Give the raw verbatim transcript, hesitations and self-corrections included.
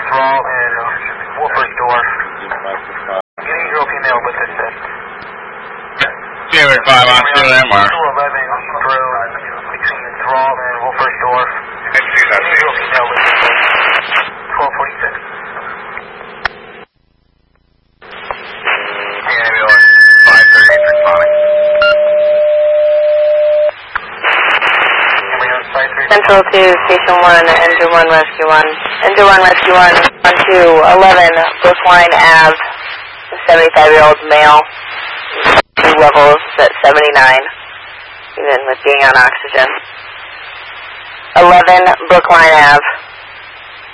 thrall and Wolfer's door. Getting girl female with assist. January five on two landmark. two eleven East Road between thrall and Wolfer's door. Getting girl female with assist. twelve forty-six. Ambulance five thirty-eight responding. Central to Station one, Engine one, Rescue one. Engine one, Rescue one, on to eleven, Brookline Avenue, seventy-five-year-old male. Two levels at seventy-nine, even with being on oxygen. eleven, Brookline Avenue.